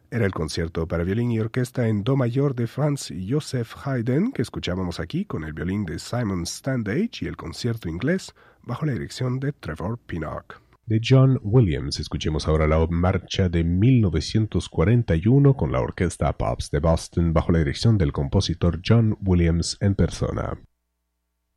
Era el concierto para violín y orquesta en do mayor de Franz Joseph Haydn, que escuchábamos aquí con el violín de Simon Standage y el concierto inglés bajo la dirección de Trevor Pinnock. De John Williams escuchemos ahora la marcha de 1941 con la orquesta Pops de Boston bajo la dirección del compositor John Williams en persona.